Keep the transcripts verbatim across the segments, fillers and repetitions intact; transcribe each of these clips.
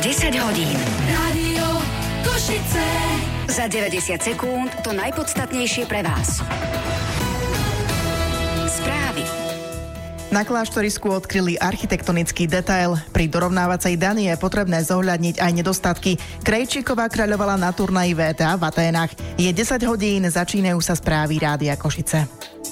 desať hodín. Rádio Košice. Za deväťdesiat sekúnd to najpodstatnejšie pre vás. Správy. Na kláštorisku odkryli architektonický detail. Pri dorovnávacej dani je potrebné zohľadniť aj nedostatky. Krejčíková kráľovala na turnaji vé té á v Aténach. Je desať hodín, začínajú sa správy Rádia Košice.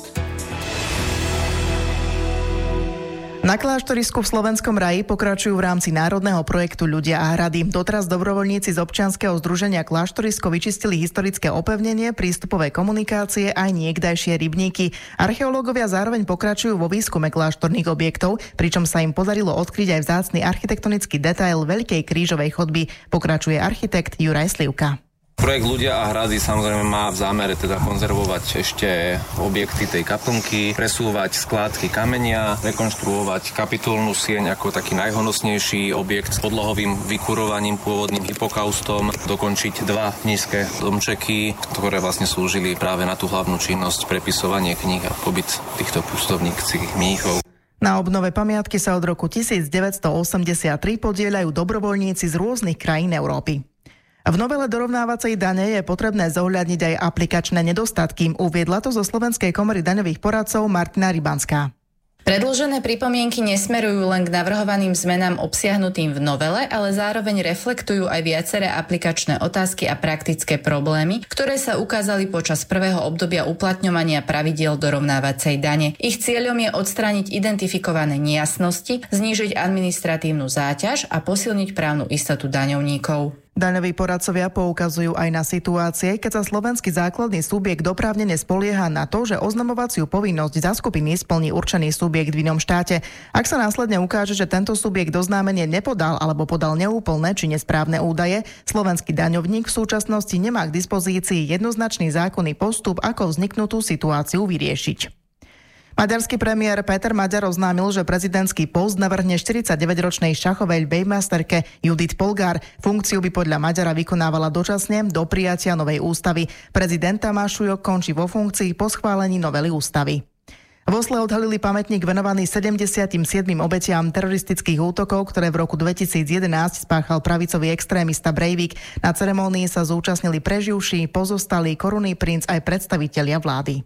Na kláštorisku v Slovenskom raji pokračujú v rámci národného projektu Ľudia a hrady. Doteraz dobrovoľníci z občianskeho združenia Kláštorisko vyčistili historické opevnenie, prístupové komunikácie aj niekdajšie rybníky. Archeológovia zároveň pokračujú vo výskume kláštorných objektov, pričom sa im podarilo odkryť aj vzácny architektonický detail Veľkej krížovej chodby. Pokračuje architekt Juraj Slivka. Projekt Ľudia a hrady samozrejme má v zámere teda konzervovať ešte objekty tej kaplnky, presúvať skládky kamenia, rekonštruovať kapitulnú sieň ako taký najhonosnejší objekt s podlohovým vykurovaním, pôvodným hypokaustom, dokončiť dva nízke domčeky, ktoré vlastne slúžili práve na tú hlavnú činnosť prepisovanie kníh a pobyt týchto pustovníckých mníchov. Na obnove pamiatky sa od roku devätnásťstoosemdesiattri podieľajú dobrovoľníci z rôznych krajín Európy. V novele dorovnávacej dane je potrebné zohľadniť aj aplikačné nedostatky. Uviedla to zo Slovenskej komory daňových poradcov Martina Rybanská. Predložené pripomienky nesmerujú len k navrhovaným zmenám obsiahnutým v novele, ale zároveň reflektujú aj viaceré aplikačné otázky a praktické problémy, ktoré sa ukázali počas prvého obdobia uplatňovania pravidiel dorovnávacej dane. Ich cieľom je odstrániť identifikované nejasnosti, znížiť administratívnu záťaž a posilniť právnu istotu daňovníkov. Daňoví poradcovia poukazujú aj na situácie, keď sa slovenský základný subjekt oprávnene spolieha na to, že oznamovaciu povinnosť za skupiny splní určený subjekt v inom štáte. Ak sa následne ukáže, že tento subjekt oznámenie nepodal alebo podal neúplné či nesprávne údaje, slovenský daňovník v súčasnosti nemá k dispozícii jednoznačný zákonný postup, ako vzniknutú situáciu vyriešiť. Maďarský premiér Peter Maďar oznámil, že prezidentský post navrhne štyridsaťdeväťročnej šachovej bejmasterke Judith Polgár. Funkciu by podľa Maďara vykonávala dočasne do prijatia novej ústavy. Prezident Tamáš Šujok končí vo funkcii po schválení novely ústavy. V Osle odhalili pamätník venovaný sedemdesiatim siedmim obetiam teroristických útokov, ktoré v roku dvetisícjedenásť spáchal pravicový extrémista Breivik. Na ceremónii sa zúčastnili preživší, pozostalý korunný princ aj predstavitelia vlády.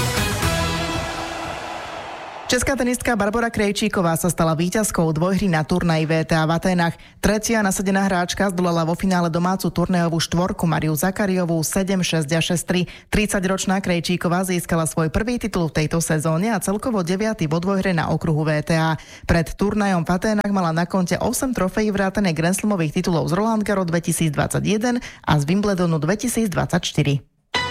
Česká tenistka Barbora Krejčíková sa stala víťazkou dvojhry na turnaji vé té á v Aténach. Tretia nasadená hráčka zdolala vo finále domácu turnajovú štvorku Mariu Zakariovú sedem šesť a šesť tri. tridsaťročná Krejčíková získala svoj prvý titul v tejto sezóne a celkovo deviaty vo dvojhre na okruhu vé té á. Pred turnajom v Aténach mala na konte osem trofejí vrátane Grand Slamových titulov z Roland Garros dvetisícdvadsaťjeden a z Wimbledonu dvetisícdvadsaťštyri.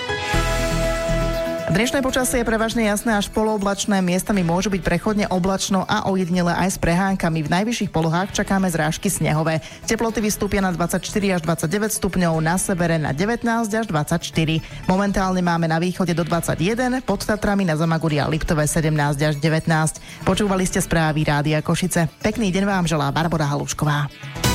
Dnešné počasie je prevažne jasné až polooblačné, miestami môžu byť prechodne oblačno a ojedinele aj s prehánkami. V najvyšších polohách čakáme zrážky snehové. Teploty vystúpia na dvadsaťštyri až dvadsaťdeväť stupňov, na severe na devätnásť až dvadsaťštyri. Momentálne máme na východe do dvadsaťjeden, pod Tatrami na Zamaguri a Liptove sedemnásť až devätnásť. Počúvali ste správy Rádia Košice. Pekný deň vám želá Barbora Halušková.